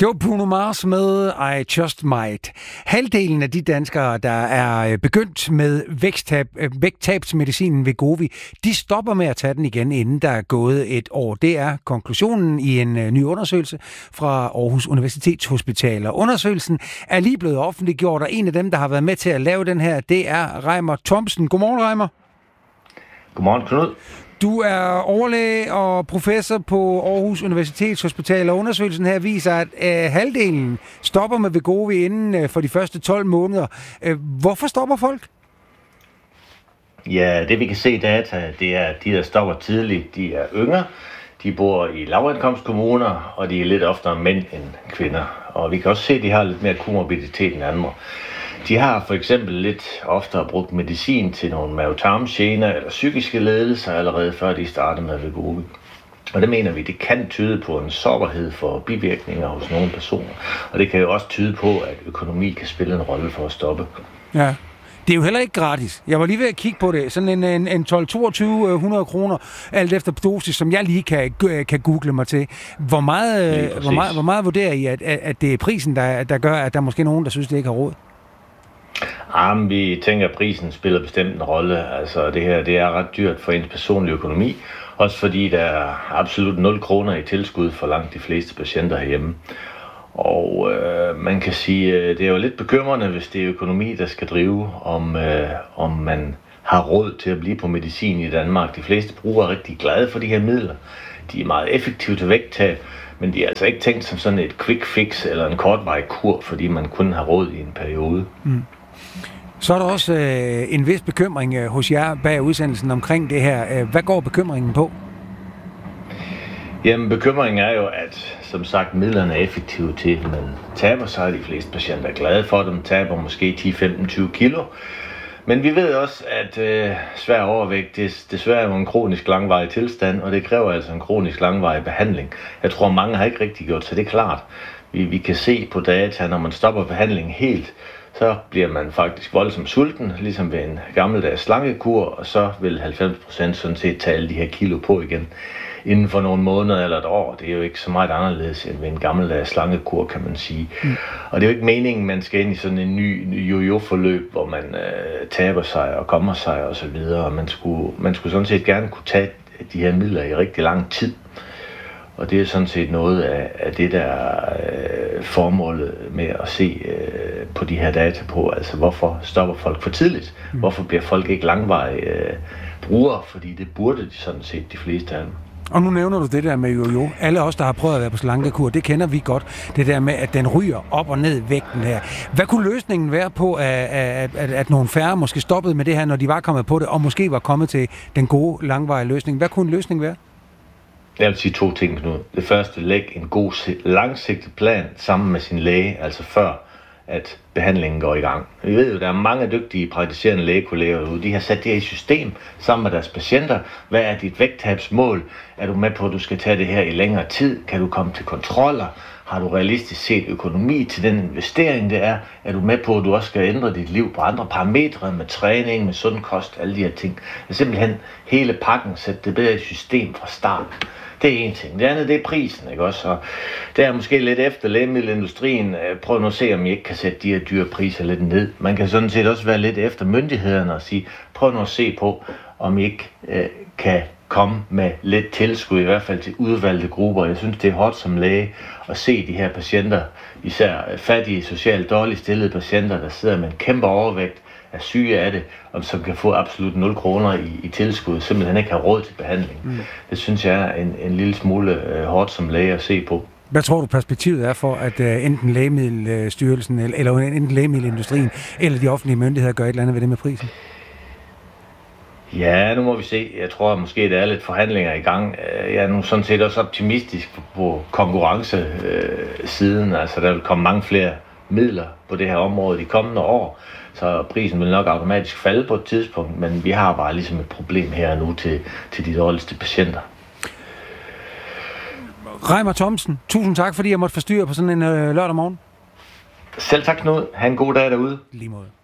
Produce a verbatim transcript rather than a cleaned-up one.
Det var Bruno Mars med I Just Might. Halvdelen af de danskere, der er begyndt med vægttab, vægttabsmedicinen Wegovy, de stopper med at tage den igen, inden der er gået et år. Det er konklusionen i en ny undersøgelse fra Aarhus Universitetshospital. Og undersøgelsen er lige blevet offentliggjort, og en af dem, der har været med til at lave den her, det er Reimer Thomsen. Godmorgen, Reimer. Godmorgen, Knud. Du er overlæge og professor på Aarhus Universitetshospital, og undersøgelsen her viser, at øh, halvdelen stopper med Wegovy inden øh, for de første tolv måneder. Øh, hvorfor stopper folk? Ja, det vi kan se i data, det er, at de, der stopper tidligt, de er yngre, de bor i lavindkomstkommuner, og de er lidt oftere mænd end kvinder. Og vi kan også se, at de har lidt mere komorbiditet end andre. De har for eksempel lidt oftere brugt medicin til nogle mavetarmgener eller psykiske lidelser allerede før de startede med Wegovy. Og det mener vi, det kan tyde på en sårbarhed for bivirkninger hos nogle personer. Og det kan jo også tyde på, at økonomi kan spille en rolle for at stoppe. Ja. Det er jo heller ikke gratis. Jeg var lige ved at kigge på det. Sådan en, en, en tolv til toogtyve hundrede kroner, alt efter dosis, som jeg lige kan, kan google mig til. Hvor meget, hvor meget, hvor meget vurderer I, at, at det er prisen, der, der gør, at der er måske nogen, der synes, det ikke har råd? Jamen, vi tænker, at prisen spiller bestemt en rolle. Altså, det her det er ret dyrt for ens personlige økonomi. Også fordi der er absolut nul kroner i tilskud for langt de fleste patienter herhjemme. Og øh, man kan sige, at det er jo lidt bekymrende, hvis det er økonomi, der skal drive, om, øh, om man har råd til at blive på medicin i Danmark. De fleste brugere er rigtig glade for de her midler. De er meget effektive til vægttab, men de er altså ikke tænkt som sådan et quick fix eller en kortvarig kur, fordi man kun har råd i en periode. Mm. Så er der også øh, en vis bekymring øh, hos jer bag udsendelsen omkring det her. Hvad går bekymringen på? Jamen, bekymringen er jo, at som sagt, midlerne er effektive til, man taber sig. De fleste patienter er glade for dem, taber måske ti, femten, tyve kilo. Men vi ved også, at øh, svær overvægt det, desværre er jo en kronisk langvarig tilstand, og det kræver altså en kronisk langvarig behandling. Jeg tror, mange har ikke rigtig gjort, så det er klart. Vi, vi kan se på data, når man stopper behandlingen helt, så bliver man faktisk voldsomt sulten, ligesom ved en gammeldags slankekur, og så vil halvfems procent sådan set tage alle de her kilo på igen inden for nogle måneder eller et år. Det er jo ikke så meget anderledes end ved en gammeldags slankekur, kan man sige. Mm. Og det er jo ikke meningen, man skal ind i sådan en ny, ny jo-jo-forløb, hvor man øh, taber sig og kommer sig og så videre. Og man skulle, man skulle sådan set gerne kunne tage de her midler i rigtig lang tid. Og det er sådan set noget af, af det, der er øh, formålet med at se øh, på de her data på. Altså, hvorfor stopper folk for tidligt? Mm. Hvorfor bliver folk ikke langvarige øh, brugere? Fordi det burde de sådan set, de fleste af dem. Og nu nævner du det der med jo-jo. Alle os, der har prøvet at være på slankekur, det kender vi godt. Det der med, at den ryger op og ned vægten her. Hvad kunne løsningen være på, at, at, at, at nogle færre måske stoppede med det her, når de var kommet på det, og måske var kommet til den gode, langvarige løsning? Hvad kunne en løsning være? Jeg vil sige to ting nu. Det første, læg en god langsigtet plan sammen med sin læge, altså før at behandlingen går i gang. Vi ved jo, der er mange dygtige praktiserende lægekolleger derude. De har sat det her i system sammen med deres patienter. Hvad er dit vægttabsmål? Er du med på, at du skal tage det her i længere tid? Kan du komme til kontroller? Har du realistisk set økonomi til den investering, det er? Er du med på, at du også skal ændre dit liv på andre parametre med træning, med sund kost, alle de her ting? Det er simpelthen hele pakken, sætte det bedre i system fra start. Det er en ting. Det andet, det er prisen, ikke også? Og det er måske lidt efter lægemiddelindustrien. Prøv nu at se, om I ikke kan sætte de her dyre priser lidt ned. Man kan sådan set også være lidt efter myndighederne og sige, prøv nu at se på, om I ikke øh, kan komme med lidt tilskud, i hvert fald til udvalgte grupper. Jeg synes, det er hårdt som læge at se de her patienter, især fattige, socialt dårligt stillede patienter, der sidder med en kæmpe overvægt, er syge af det, og som kan få absolut nul kroner i, i tilskud, simpelthen ikke har råd til behandling. Mm. Det synes jeg er en, en lille smule øh, hårdt som læge at se på. Hvad tror du perspektivet er for, at uh, enten Lægemiddelstyrelsen, eller, eller enten lægemiddelindustrien, eller de offentlige myndigheder gør et eller andet ved det med prisen? Ja, nu må vi se. Jeg tror at måske, der er lidt forhandlinger i gang. Jeg er nu sådan set også optimistisk på konkurrencesiden. Altså, der vil komme mange flere midler på det her område de kommende år, så prisen vil nok automatisk falde på et tidspunkt, men vi har bare ligesom et problem her nu til, til de dårligste patienter. Reimer Thomsen, tusind tak, fordi jeg måtte forstyrre på sådan en øh, lørdag morgen. Selv tak, Knud. Ha' en god dag derude. Lige måde.